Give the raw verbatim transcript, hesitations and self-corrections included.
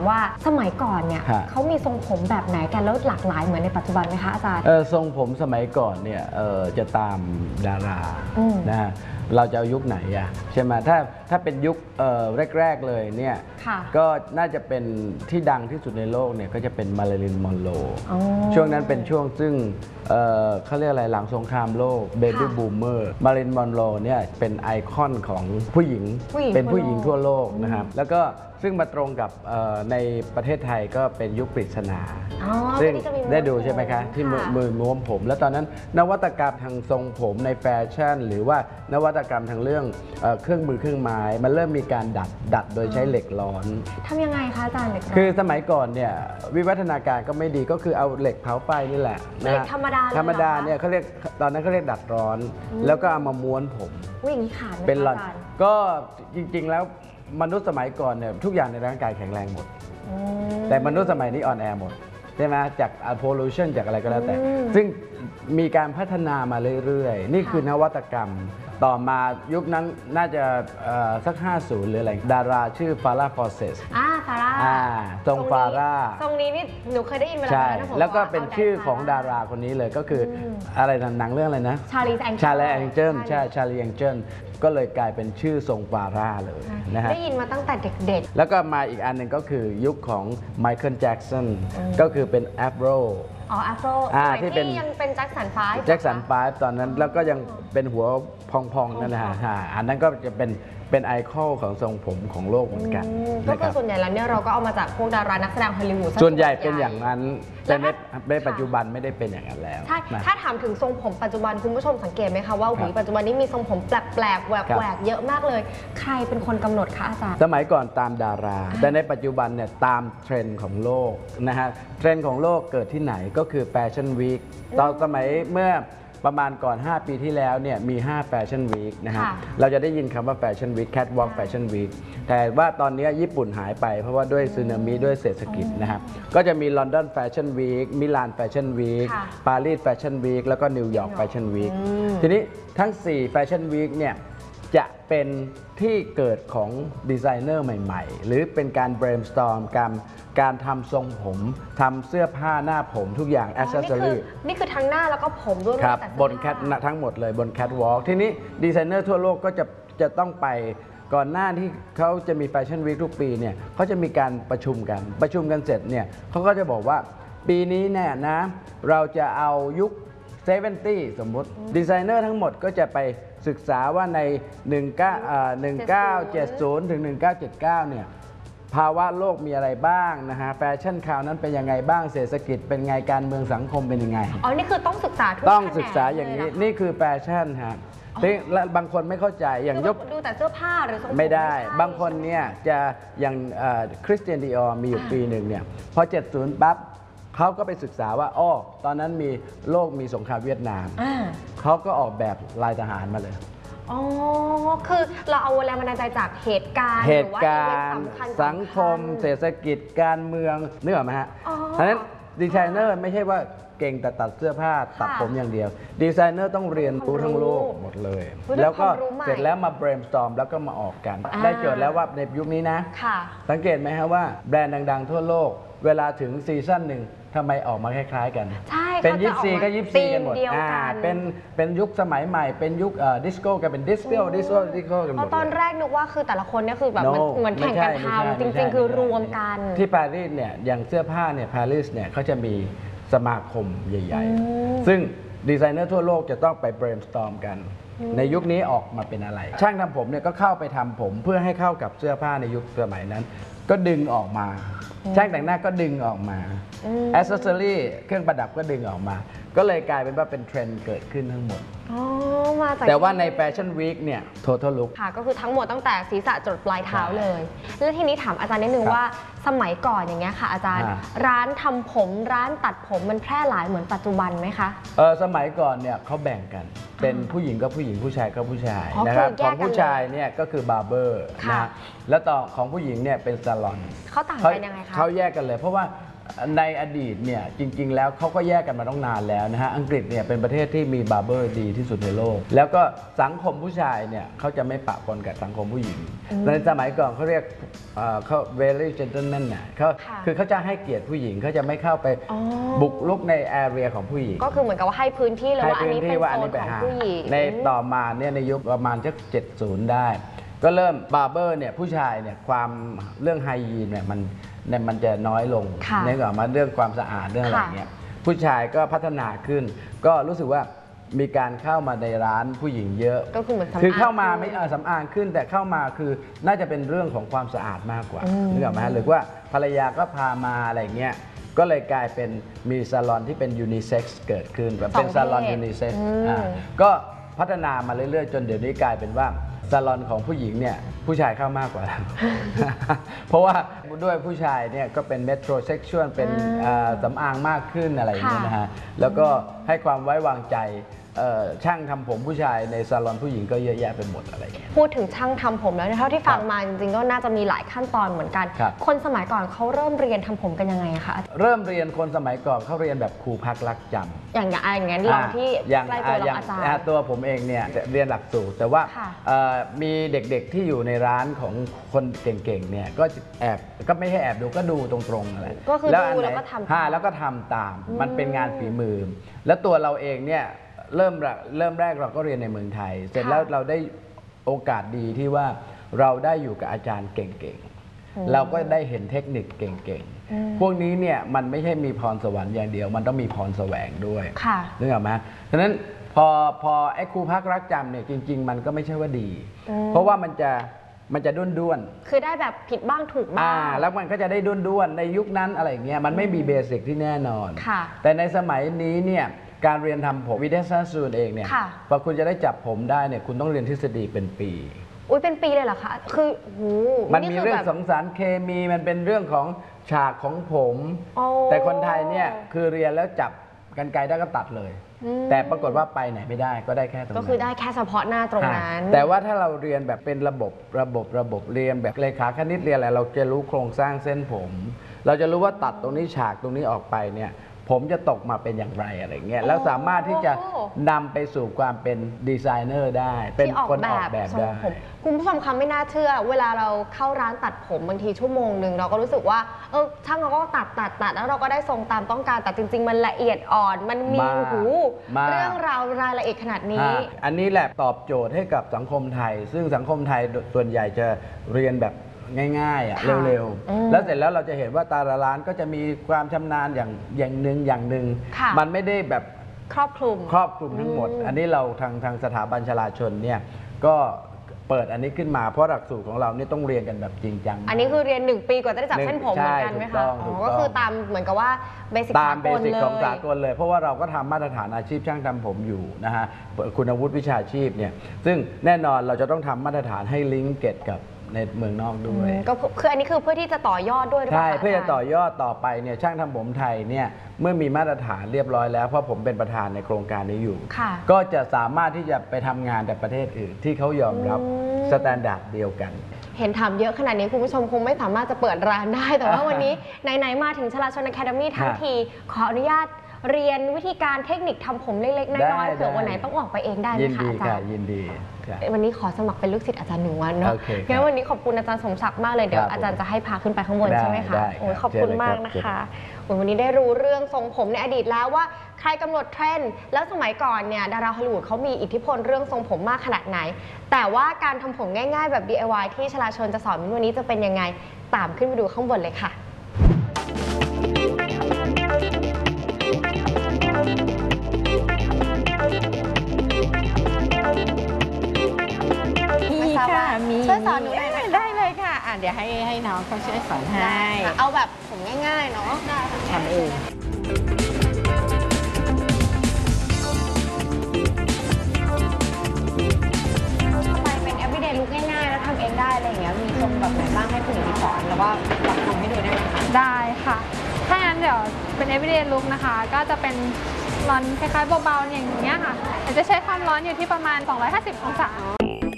ว่าสมัยก่อนเนี่ยเขามีทรงผมแบบไหนกันแล้วหลากหลายเหมือนในปัจจุบันไหมคะอาจารย์เออทรงผมสมัยก่อนเนี่ยเออจะตามดารานะฮะเราจะเอายุคไหนอะใช่ไหมถ้าถ้าเป็นยุคแรกๆเลยเนี่ยก็น่าจะเป็นที่ดังที่สุดในโลกเนี่ยก็จะเป็นมาริลีน มอนโรช่วงนั้นเป็นช่วงซึ่งเเขาเรียกอะไรหลังสงครามโลกเบบี้บูมเมอร์มาริลีน มอนโรเนี่ยเป็นไอคอนของผู้หญิงเป็นผู้หญิงทั่วโลกนะครับแล้วก็ซึ่งมาตรงกับในประเทศไทยก็เป็นยุคปริศนาซึ่งได้ดูใช่ไหมคะที่มือม้วนผมแล้วตอนนั้นนวัตกรรมทางทรงผมในแฟชั่นหรือว่านวัตกรรมทางเรื่องเครื่องมือเครื่องไม้มันเริ่มมีการดัดดัดโดยใช้เหล็กร้อนทำยังไงคะอาจารย์เหล็กร้อนคือสมัยก่อนเนี่ยวิวัฒนาการก็ไม่ดีก็คือเอาเหล็กเผาไฟนี่แหละเหล็กธรรมดาธรรมดาเนี่ยเขาเรียกตอนนั้นเขาเรียกดัดร้อนแล้วก็เอามาม้วนผมวิ่งขาดเป็นหลอดก็จริงๆแล้วมนุษย์สมัยก่อนเนี่ยทุกอย่างในร่างกายแข็งแรงหมดแต่มนุษย์สมัยนี้อ่อนแอหมดใช่ไหมจาก pollution จากอะไรก็แล้วแต่ซึ่งมีการพัฒนามาเรื่อยๆนี่คือนวัตกรรมต่อมายุคนั้นน่าจะสักห้าสิบหรืออะไรดาราชื่อฟาร่า ฟอร์เซสอ่าฟาร่าทรงฟาร่าทรงนี้นี่หนูเคยได้ยินมาแล้วใช่แล้วก็เป็นชื่อของดาราคนนี้เลยก็คืออะไรหนังเรื่องอะไรนะชาลีแองเจิลชาลีแองเจิลใช่ชาลีแองเจิลก็เลยกลายเป็นชื่อทรงฟาร่าเลยนะฮะได้ยินมาตั้งแต่เด็กๆแล้วก็มาอีกอันหนึ่งก็คือยุคของไมเคิลแจ็กสันก็คือเป็นแอฟโรอ๋อแอฟโรที่เป็นยังเป็นแจ็คสันไฟแจ็คสันไฟตอนนั้นแล้วก็ยังเป็นหัวพองๆนั่นนะฮะอันนั้นก็จะเป็นเป็นไอคอลของทรงผมของโลกเหมือนกันก็คือส่วนใหญ่แล้วเนี่ยเราก็เอามาจากพวกดารานักแสดงฮอลลีวูดส่วนใหญ่เป็นอย่างนั้นแต่ในปัจจุบันไม่ได้เป็นอย่างนั้นแล้วใช่ถ้าถามถึงทรงผมปัจจุบันคุณผู้ชมสังเกตไหมคะว่าหุยปัจจุบันนี้มีทรงผมแปลกๆแหวกๆเยอะมากเลยใครเป็นคนกำหนดคะอาจารย์สมัยก่อนตามดาราแต่ในปัจจุบันเนี่ยตามเทรนด์ของโลกนะฮะเทรนด์ของโลกเกิดที่ไหนก็คือแฟชั่นวีคตอนสมัยเมื่อประมาณก่อนห้าปีที่แล้วเนี่ยมีห้าแฟชั่นวีคนะฮะเราจะได้ยินคำว่าแฟชั่นวีคแคทวอล์กแฟชั่นวีคแต่ว่าตอนนี้ญี่ปุ่นหายไปเพราะว่าด้วยสึนามิด้วยเศรษฐกิจนะครับก็จะมีลอนดอนแฟชั่นวีคมิลานแฟชั่นวีคปารีสแฟชั่นวีคแล้วก็นิวยอร์กแฟชั่นวีคทีนี้ทั้งสี่แฟชั่นวีคเนี่ยจะเป็นที่เกิดของดีไซเนอร์ใหม่ๆหรือเป็นการ brainstorm การการทำทรงผมทำเสื้อผ้าหน้าผมทุกอย่าง accessory นี่คือทั้งหน้าแล้วก็ผมด้วยครับบนแคททั้งหมดเลยบนแคทวอล์กทีนี้ดีไซเนอร์ทั่วโลกก็จะจะต้องไปก่อนหน้าที่เขาจะมีแฟชั่นวีคทุกปีเนี่ยเขาจะมีการประชุมกันประชุมกันเสร็จเนี่ยเขาก็จะบอกว่าปีนี้เนี่ยนะเราจะเอายุคเซเวนตี้สมมติดีไซเนอร์ทั้งหมดก็จะไปศึกษาว่าในหนึ่งเก้าเจ็ดศูนย์ถึงหนึ่งเก้าเจ็ดเก้าเนี่ยภาวะโลกมีอะไรบ้างนะฮะแฟชั่นคราวนั้นเป็นยังไงบ้างเศรษฐกิจเป็นไงการเมืองสังคมเป็นยังไงอ๋อนี่คือต้องศึกษาทุกต้องศึกษาอย่างนี้นี่คือแฟชั่นฮะและบางคนไม่เข้าใจอย่างยกดูแต่เสื้อผ้าหรือทรงผมไม่ได้บางคนเนี่ยจะอย่างคริสเตียนดิออร์มีอยู่ปีหนึ่งเนี่ยพอเจ็ดสิบปั๊บเขาก็ไปศึกษาว่าอ้อตอนนั้นมีโลกมีสงครามเวียดนามเขาก็ออกแบบลายทหารมาเลยอ๋อคือเราเอาแรงบันดาลใจจากเหตุการณ์เหตุการณ์สังคมเศรษฐกิจการเมืองนึกออกไหมฮะเพราะฉะนั้นดีไซเนอร์ไม่ใช่ว่าเก่งแต่ตัดเสื้อผ้าตัดผมอย่างเดียวดีไซเนอร์ต้องเรียนรู้ทั้งโลกหมดเลยแล้วก็เสร็จแล้วมา brainstorm แล้วก็มาออกกันได้โจทย์แล้วว่าในยุคนี้นะสังเกตไหมฮะว่าแบรนด์ดังๆทั่วโลกเวลาถึงซีซั่นหนึ่งทำไมออกมาคล้ายๆกันเป็นยิปซีก็ยิปซีกันหมดอ่าเป็นเป็นยุคสมัยใหม่เป็นยุคดิสโก้กันเป็นดิสโก้ดิสโก้ดิสโก้กันหมดตอนแรกนึกว่าคือแต่ละคนเนี่ยคือแบบเหมือนแข่งกันทำจริงๆคือรวมกันที่ปารีสเนี่ยอย่างเสื้อผ้าเนี่ยปารีสเนี่ยเขาจะมีสมาคมใหญ่ๆซึ่งดีไซเนอร์ทั่วโลกจะต้องไป brainstorm กันในยุคนี้ออกมาเป็นอะไรช่างทำผมเนี่ยก็เข้าไปทำผมเพื่อให้เข้ากับเสื้อผ้าในยุคสมัยนั้นก็ดึงออกมาช่างแต่งหน้าก็ดึงออกมาแอคเซสซอรี่เครื่องประดับก็ดึงออกมาก็เลยกลายเป็นว่าเป็นเทรนด์เกิดขึ้นทั้งหมดแต่ว่าในแฟชั่นวีคเนี่ย total look ค่ะก็คือทั้งหมดตั้งแต่ศีรษะจรดปลายเท้าเลยแล้วทีนี้ถามอาจารย์นิดนึงว่าสมัยก่อนอย่างเงี้ยค่ะอาจารย์ร้านทำผมร้านตัดผมมันแพร่หลายเหมือนปัจจุบันไหมคะเออสมัยก่อนเนี่ยเขาแบ่งกันเป็นผู้หญิงก็ผู้หญิงผู้ชายก็ผู้ชายนะครับของผู้ชายเนี่ยก็คือบาร์เบอร์นะแล้วต่อของผู้หญิงเนี่ยเป็นซาลอนเขาต่างกันยังไงคะเขาแยกกันเลยเพราะว่าในอดีตเนี่ยจริงๆแล้วเขาก็แยกกันมาต้องนานแล้วนะฮะอังกฤษเนี่ยเป็นประเทศที่มีบาร์เบอร์ดีที่สุดในโลกแล้วก็สังคมผู้ชายเนี่ยเขาจะไม่ปะปนกับสังคมผู้หญิงในสมัยก่อนเขาเรียกเขา very gentleman น่ะเขาคือเขาจะให้เกียรติผู้หญิงเขาจะไม่เข้าไปบุกรุกในแอเรียของผู้หญิงก็คือเหมือนกับว่าให้พื้นที่เลยว่าอันนี้เป็นโซนของผู้หญิงในต่อมาเนี่ยในยุคประมาณสักเจ็ดสิบได้ก็เริ่มบาร์เบอร์เนี่ยผู้ชายเนี่ยความเรื่องไฮยีนเนี่ยมันเนี่ยมันจะน้อยลงเนื่องจากมาเรื่องความสะอาดเรื่องอะไรเงี้ยผู้ชายก็พัฒนาขึ้นก็รู้สึกว่ามีการเข้ามาในร้านผู้หญิงเยอะก็คือเหมือนคือเข้ามาไม่สำอางขึ้นแต่เข้ามาคือน่าจะเป็นเรื่องของความสะอาดมากกว่านึกออกไหมหรือว่าภรรยาก็พามาอะไรเงี้ยก็เลยกลายเป็นมีซาลอนที่เป็นยูนิเซ็กซ์เกิดขึ้นแบบเป็นซาลอนยูนิเซ็กซ์ก็พัฒนามาเรื่อยๆจนเดี๋ยวนี้กลายเป็นว่าซาลอนของผู้หญิงเนี่ยผู้ชายเข้ามากกว่า เพราะว่าด้วยผู้ชายเนี่ยก็เป็นเมโทรเซ็กชวลเป็นสำอางมากขึ้นอะไรอย่างเงี้ยนะฮะแล้วก็ให้ความไว้วางใจช่างทำผมผู้ชายในซาลอนผู้หญิงก็เยอะแยะไปหมดอะไรเงี้ยพูดถึงช่างทำผมแล้วเท่าที่ฟังมาจริงๆก็น่าจะมีหลายขั้นตอนเหมือนกัน คนสมัยก่อนเขาเริ่มเรียนทำผมกันยังไงคะเริ่มเรียนคนสมัยก่อนเขาเรียนแบบครูพักรักจำอย่างอย่างนั้นลองที่ใกล้ตัวเราอาจารย์ตัวผมเองเนี่ยเรียนหลักสูตรแต่ว่ามีเด็กๆที่อยู่ในร้านของคนเก่งๆเนี่ยก็แอบก็ไม่ให้แอบดูก็ดูตรงๆอะไรก็คือดูแล้วก็ทำแล้วก็ทำตามมันเป็นงานฝีมือแล้วตัวเราเองเนี่ยเริ่มเริ่มแรกเราก็เรียนในเมืองไทยเสร็จแล้วเราได้โอกาสดีที่ว่าเราได้อยู่กับอาจารย์เก่งๆเราก็ได้เห็นเทคนิคเก่งๆพวกนี้เนี่ยมันไม่ใช่มีพรสวรรค์อย่างเดียวมันต้องมีพรแสวงด้วยนึกออกไหมฉะนั้นพอพอไอ้ครูพักรักจำเนี่ยจริงๆมันก็ไม่ใช่ว่าดีเพราะว่ามันจะมันจะด้วนด้วนคือได้แบบผิดบ้างถูกบ้างแล้วมันก็จะได้ด้วนด้วนในยุคนั้นอะไรเงี้ยมันไม่มีเบสิกที่แน่นอนแต่ในสมัยนี้เนี่ยการเรียนทำผมวิเดสซันซูนเองเนี่ยพอคุณจะได้จับผมได้เนี่ยคุณต้องเรียนทฤษฎีเป็นปีอุ้ยเป็นปีเลยเหรอคะคือโหมันมีเรื่องของสารเคมีมันเป็นเรื่องของฉากของผมแต่คนไทยเนี่ยคือเรียนแล้วจับกรรไกรได้ก็ตัดเลยแต่ปรากฏว่าไปไหนไม่ได้ก็ได้แค่ตรงนั้นก็คือได้แค่เฉพาะหน้าตรงนั้นแต่ว่าถ้าเราเรียนแบบเป็นระบบระบบระบบเรียนแบบเลขาคณิตเรียนอะไรเราจะรู้โครงสร้างเส้นผมเราจะรู้ว่าตัดตรงนี้ฉากตรงนี้ออกไปเนี่ยผมจะตกมาเป็นอย่างไรอะไรเงี้ยแล้วสามารถที่จะนำไปสู่ความเป็นดีไซเนอร์ได้เป็นคนออกแบบได้คุณผู้ชมคะไม่น่าเชื่อเวลาเราเข้าร้านตัดผมบางทีชั่วโมงหนึ่งเราก็รู้สึกว่าเออช่างเราก็ตัดตัดตัดแล้วเราก็ได้ทรงตามต้องการแต่จริงๆมันละเอียดอ่อนมันมีหูเรื่องราวรายละเอียดขนาดนี้อันนี้แหละตอบโจทย์ให้กับสังคมไทยซึ่งสังคมไทยส่วนใหญ่จะเรียนแบบง่ายๆอ่ะเร็วๆแล้วเสร็จแล้วเราจะเห็นว่าตาละร้านก็จะมีความชำนาญอย่างอย่างหนึ่งอย่างหนึ่งมันไม่ได้แบบครอบคลุมครอบคลุมทั้งหมดอันนี้เราทางทางสถาบันชลาชนเนี่ยก็เปิดอันนี้ขึ้นมาเพราะหลักสูตรของเรานี่ต้องเรียนกันแบบจริงจังอันนี้คือเรียนหนึ่งปีกว่าจะได้จับเส้นผมเหมือนกันไหมคะก็คือตามเหมือนกับว่าเบสิกตามเบสิกของสากลเลยเพราะว่าเราก็ทำมาตรฐานอาชีพช่างทำผมอยู่นะฮะคุณวุฒิวิชาชีพเนี่ยซึ่งแน่นอนเราจะต้องทำมาตรฐานให้ลิงก์เก็ตกับในเมืองนอกด้วยก็คืออันนี้คือเพื่อที่จะต่อยอดด้วยใช่เพื่อจะต่อยอดต่อไปเนี่ยช่างทำผมไทยเนี่ยเมื่อมีมาตรฐานเรียบร้อยแล้วเพราะผมเป็นประธานในโครงการนี้อยู่ก็จะสามารถที่จะไปทำงานในประเทศอื่นที่เขายอมรับสแตนดาร์ดเดียวกันเห็นถามเยอะขนาดนี้คุณผู้ชมคงไม่สามารถจะเปิดร้านได้แต่ว่าวันนี้ไหนๆมาถึงชลาชนอะคาเดมี่ทั้งทีขออนุญาตเรียนวิธีการเทคนิคทำผมเล็กๆน้อยๆเผื่อวันไหนต้องออกไปเองได้ไหมคะอาจารย์ยินดีวันนี้ขอสมัครเป็นลูกศิษย์อาจารย์หนึ่งวันเนาะงั้นวันนี้ขอบคุณอาจารย์สมศักดิ์มากเลยเดี๋ยวอาจารย์จะให้พาขึ้นไปข้างบนใช่ไหมคะโอ้ยขอบคุณมากนะคะวันนี้ได้รู้เรื่องทรงผมในอดีตแล้วว่าใครกำหนดเทรนด์แล้วสมัยก่อนเนี่ยดาราฮอลลีวูดเขามีอิทธิพลเรื่องทรงผมมากขนาดไหนแต่ว่าการทำผมง่ายๆแบบ ดี ไอ วาย ที่ชลาชนจะสอนวันนี้จะเป็นยังไงตามขึ้นไปดูข้างบนเลยค่ะมีค่ะมีช่วยสอนหนูหน่อยนะคะได้เลยค่ะอ่ะเดี๋ยวให้ให้น้องเขาช่วยสอนให้เอาแบบผมง่ายๆเนาะทำเองทำไมเป็น everyday look ง่ายๆแล้วทำเองได้อะไรอย่างเงี้ยมีทรงแบบไหนบ้างให้คุณหญิงสอนแล้วว่าปรับปรุงให้ดูได้ไหมคะได้ค่ะถ้างั้นเดี๋ยวเป็น everyday look นะคะก็จะเป็นร้อนคล้ายๆเบาๆอย่างเงี้ยค่ะจะใช้ความร้อนอยู่ที่ประมาณสองร้อยห้าสิบองศา